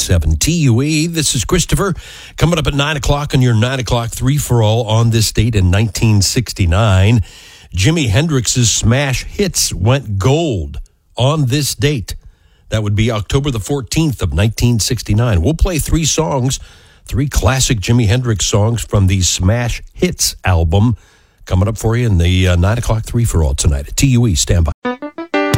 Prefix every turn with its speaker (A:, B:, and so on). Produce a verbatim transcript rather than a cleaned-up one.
A: seven T U E. This is Christopher. Coming up at nine o'clock on your nine o'clock three-for-all on this date in nineteen sixty-nine. Jimi Hendrix's smash hits went gold on this date. That would be October the fourteenth of nineteen sixty-nine. We'll play three songs, three classic Jimi Hendrix songs from the Smash Hits album coming up for you in the uh, nine o'clock three-for-all tonight at T U E. Stand by.